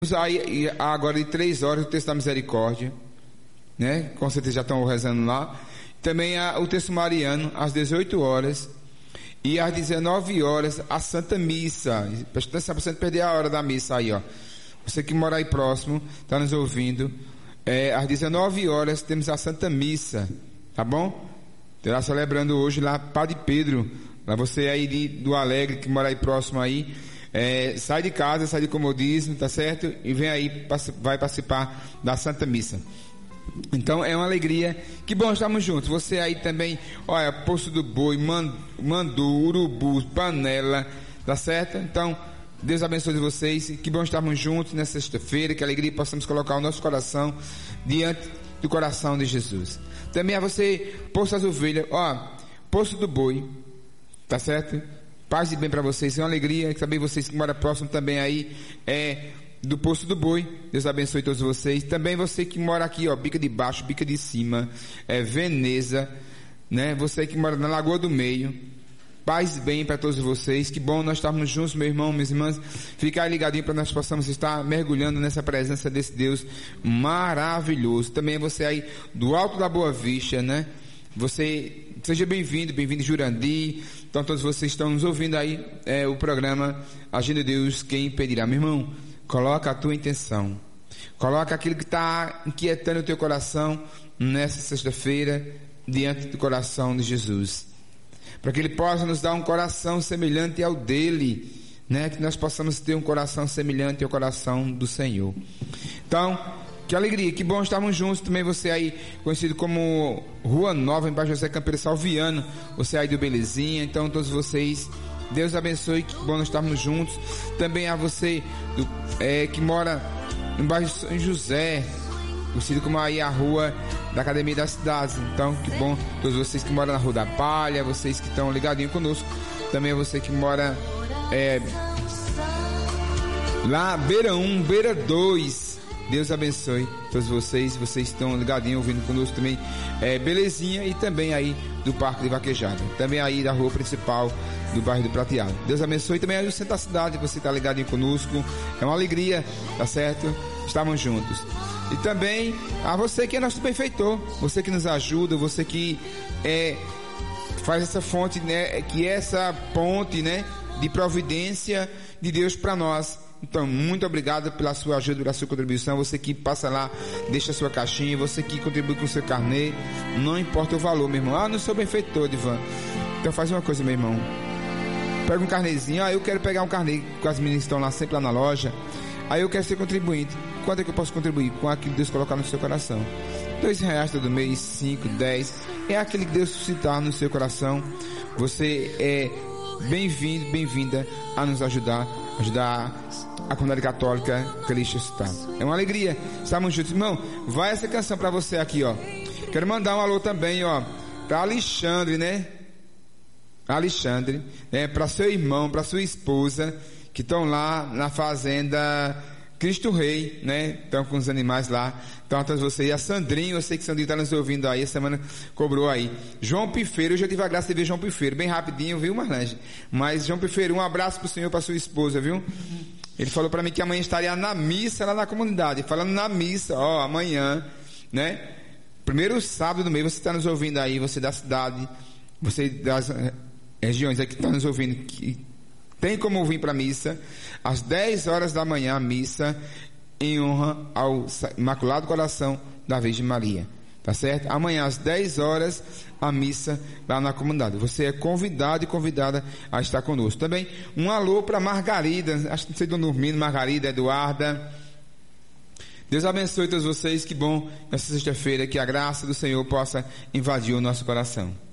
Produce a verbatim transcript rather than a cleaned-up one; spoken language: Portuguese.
Aí, agora de três horas o texto da misericórdia, né? Com certeza já estão rezando lá. Também há o texto mariano às dezoito horas e às dezenove horas a Santa Missa. Presta atenção para você não perder a hora da missa aí, ó. Você que mora aí próximo, está nos ouvindo, é, às dezenove horas temos a Santa Missa, tá bom? Estará celebrando hoje lá Padre Pedro, lá você aí de, do Alegre que mora aí próximo aí. É, sai de casa, sai de comodismo, tá certo? E vem aí, vai participar da Santa Missa. Então é uma alegria. Que bom estarmos juntos. Você aí também, olha, Poço do Boi, Mandu, Urubu, Panela, tá certo? Então Deus abençoe vocês. Que bom estarmos juntos nessa sexta-feira. Que alegria possamos colocar o nosso coração diante do coração de Jesus. Também a você, Poço das Ovelhas, ó, Poço do Boi, tá certo? Paz e bem para vocês, é uma alegria. Também vocês que moram próximo também aí é do Poço do Boi. Deus abençoe todos vocês. Também você que mora aqui, ó, Bica de Baixo, Bica de Cima, é Veneza, né? Você que mora na Lagoa do Meio. Paz e bem para todos vocês. Que bom nós estarmos juntos, meu irmão, minhas irmãs. Ficar ligadinho para nós possamos estar mergulhando nessa presença desse Deus maravilhoso. Também você aí do Alto da Boa Vista, né? Você seja bem-vindo, bem-vindo Jurandir. Então todos vocês estão nos ouvindo aí, é, o programa Agindo Deus, quem impedirá? Meu irmão, coloca a tua intenção, coloca aquilo que está inquietando o teu coração nessa sexta-feira diante do coração de Jesus, para que Ele possa nos dar um coração semelhante ao dele, né? Que nós possamos ter um coração semelhante ao coração do Senhor. Então, que alegria, que bom estarmos juntos. Também você aí, conhecido como Rua Nova, embaixo José Campeiro Salviano, você aí do Belezinha. Então todos vocês, Deus abençoe, que bom nós estarmos juntos. Também a você do, é, que mora embaixo São José, conhecido como aí a Rua da Academia das Cidades. Então que bom, todos vocês que moram na Rua da Palha, vocês que estão ligadinhos conosco. Também você que mora é, lá Beira um, Beira dois. Deus abençoe todos vocês. Vocês estão ligadinhos, ouvindo conosco também, é, Belezinha, e também aí do Parque de Vaquejada, também aí da rua principal do bairro do Prateado. Deus abençoe também aí no centro da cidade. Você está ligadinho conosco, é uma alegria, tá certo? Estamos juntos. E também a você que é nosso benfeitor, você que nos ajuda, você que é, faz essa fonte, né, que é essa ponte, né, de providência de Deus para nós. Então, muito obrigado pela sua ajuda, pela sua contribuição. Você que passa lá, deixa a sua caixinha, você que contribui com o seu carnê, não importa o valor, meu irmão. Ah, não sou benfeitor, Divan. Então faz uma coisa, meu irmão, pega um carnezinho. Ah, eu quero pegar um carnê, que as meninas estão lá sempre lá na loja. Aí eu quero ser contribuinte. Quanto é que eu posso contribuir? Com aquilo que Deus colocar no seu coração. Dois reais todo mês, cinco, dez. É aquele que Deus suscitar no seu coração. Você é bem-vindo, bem-vinda a nos ajudar, ajudar a comunidade católica Cristo Estado. É uma alegria estarmos juntos, irmão. Vai essa canção para você aqui, ó. Quero mandar um alô também, ó, para Alexandre, né? Alexandre, né? Para seu irmão, para sua esposa, que estão lá na fazenda Cristo Rei, né? Estão com os animais lá. Então, a todos vocês. E a Sandrinho, eu sei que Sandrinho está nos ouvindo aí. A semana cobrou aí. João Pifeiro, hoje eu tive a graça de ver João Pifeiro. Bem rapidinho, viu, Marlange? Mas, João Pifeiro, um abraço pro senhor, para sua esposa, viu? Ele falou para mim que amanhã estaria na missa lá na comunidade. Falando na missa, ó, amanhã, né? Primeiro sábado do mês, você está nos ouvindo aí, você da cidade, você das regiões aqui que está nos ouvindo, que tem como vir para a missa, às dez horas da manhã, a missa em honra ao Imaculado Coração da Virgem Maria. Tá certo? Amanhã às dez horas, a missa lá na comunidade. Você é convidado e convidada a estar conosco. Também um alô para Margarida, acho que vocês estão dormindo, Margarida, Eduarda. Deus abençoe todos vocês, que bom nessa sexta-feira, que a graça do Senhor possa invadir o nosso coração.